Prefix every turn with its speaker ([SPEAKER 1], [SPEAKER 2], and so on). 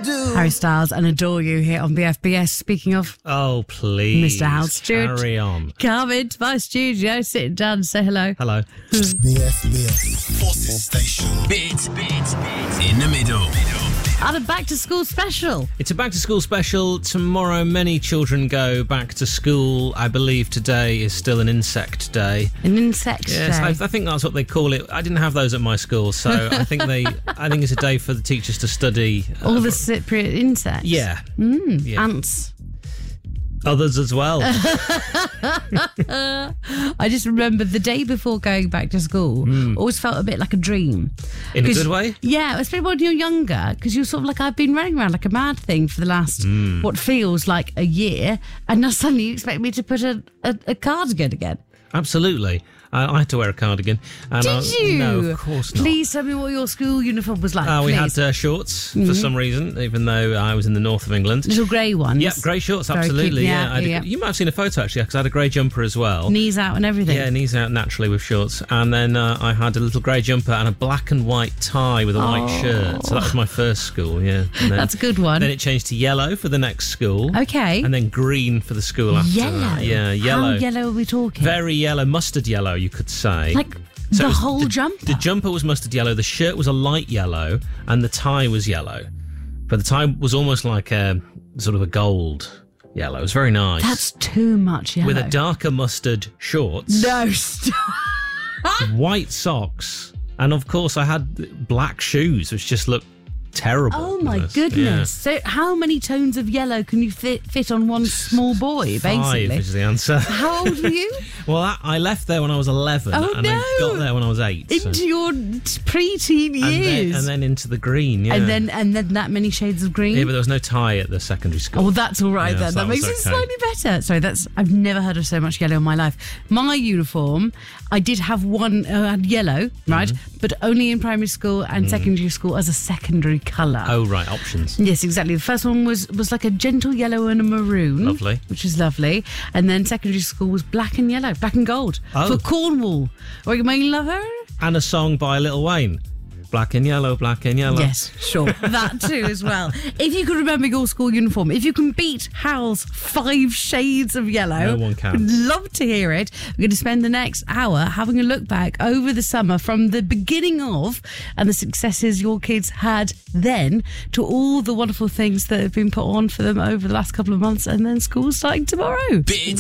[SPEAKER 1] do.
[SPEAKER 2] Harry Styles and Adore You here on BFBS. Speaking of,
[SPEAKER 3] Oh, please.
[SPEAKER 2] Mr. Hal Stewart.
[SPEAKER 3] Carry on.
[SPEAKER 2] come into my studio, sit down and say hello.
[SPEAKER 3] Hello.
[SPEAKER 1] BFBS Forces Station.
[SPEAKER 4] Bit in the middle.
[SPEAKER 2] And a back to school special.
[SPEAKER 3] It's a back to school special. Tomorrow, many children go back to school. I believe today is still an insect day.
[SPEAKER 2] An insect
[SPEAKER 3] Yes,
[SPEAKER 2] day.
[SPEAKER 3] I think that's what they call it. I didn't have those at my school, so I think it's a day for the teachers to study.
[SPEAKER 2] All the cypriot insects.
[SPEAKER 3] Yeah. Yeah.
[SPEAKER 2] Ants.
[SPEAKER 3] Others as well.
[SPEAKER 2] I just remember the day before going back to school, always felt a bit like a dream.
[SPEAKER 3] In a
[SPEAKER 2] 'Cause-
[SPEAKER 3] good way?
[SPEAKER 2] Yeah, especially when you're younger, because you're sort of like, I've been running around like a mad thing for the last, what feels like a year, and now suddenly you expect me to put a cardigan again.
[SPEAKER 3] Absolutely. I had to wear a cardigan. And
[SPEAKER 2] Did you?
[SPEAKER 3] No, of course not.
[SPEAKER 2] Please tell me what your school uniform was like.
[SPEAKER 3] We
[SPEAKER 2] please.
[SPEAKER 3] had shorts for some reason, even though I was in the north of England.
[SPEAKER 2] Little grey ones.
[SPEAKER 3] Yep, grey shorts,
[SPEAKER 2] Very
[SPEAKER 3] absolutely.
[SPEAKER 2] cute.
[SPEAKER 3] Yeah,
[SPEAKER 2] Yeah.
[SPEAKER 3] You might have seen a photo actually, because I had a grey jumper as well.
[SPEAKER 2] Knees out and everything.
[SPEAKER 3] Yeah, knees out naturally with shorts. And then I had a little grey jumper and a black and white tie with a white shirt. So that was my first school, yeah. And then,
[SPEAKER 2] That's a good one.
[SPEAKER 3] Then it changed to yellow for the next school.
[SPEAKER 2] Okay.
[SPEAKER 3] And then green for the school after
[SPEAKER 2] Yellow?
[SPEAKER 3] that. Yeah, yellow.
[SPEAKER 2] How yellow are we talking?
[SPEAKER 3] Very yellow, mustard yellow, you could say.
[SPEAKER 2] Like
[SPEAKER 3] So it
[SPEAKER 2] the
[SPEAKER 3] was
[SPEAKER 2] whole jumper?
[SPEAKER 3] The jumper was mustard yellow, the shirt was a light yellow, and the tie was yellow. But the tie was almost like a sort of a gold yellow. It was very nice.
[SPEAKER 2] That's too much yellow.
[SPEAKER 3] With a darker mustard shorts,
[SPEAKER 2] No, stop.
[SPEAKER 3] white socks, and of course I had black shoes, which just looked terrible.
[SPEAKER 2] Oh my
[SPEAKER 3] Honest.
[SPEAKER 2] goodness.
[SPEAKER 3] Yeah.
[SPEAKER 2] So how many tones of yellow can you fit on one small boy, basically?
[SPEAKER 3] 5 is the answer.
[SPEAKER 2] How old were you?
[SPEAKER 3] Well, I left there when I was 11,
[SPEAKER 2] Oh,
[SPEAKER 3] and
[SPEAKER 2] no.
[SPEAKER 3] I got there when I was 8. so-
[SPEAKER 2] Into your pre-teen years.
[SPEAKER 3] and then into the green, yeah.
[SPEAKER 2] and then that many shades of green?
[SPEAKER 3] Yeah, but there was no tie at the secondary school.
[SPEAKER 2] Oh, well, that's all right
[SPEAKER 3] Yeah,
[SPEAKER 2] then.
[SPEAKER 3] so
[SPEAKER 2] That
[SPEAKER 3] that
[SPEAKER 2] makes
[SPEAKER 3] was
[SPEAKER 2] it
[SPEAKER 3] okay.
[SPEAKER 2] slightly better. Sorry, I've never heard of so much yellow in my life. My uniform, I did have one, I had yellow, right?
[SPEAKER 3] Mm-hmm.
[SPEAKER 2] But only in primary school and secondary school as a secondary colour.
[SPEAKER 3] Oh, right, options.
[SPEAKER 2] Yes, exactly. The first one was like a gentle yellow and a maroon.
[SPEAKER 3] Lovely.
[SPEAKER 2] Which is lovely. And then secondary school was black and yellow, black and gold.
[SPEAKER 3] Oh.
[SPEAKER 2] For Cornwall. Or you may love her?
[SPEAKER 3] And a song by Lil Wayne. Black and yellow, black and yellow.
[SPEAKER 2] Yes, sure. That too as well. If you can remember your school uniform, if you can beat Hal's 5 shades of yellow,
[SPEAKER 3] No one can.
[SPEAKER 2] We'd love to hear it. We're going to spend the next hour having a look back over the summer from the beginning of and the successes your kids had then to all the wonderful things that have been put on for them over the last couple of months, and then school's starting tomorrow.
[SPEAKER 4] Bit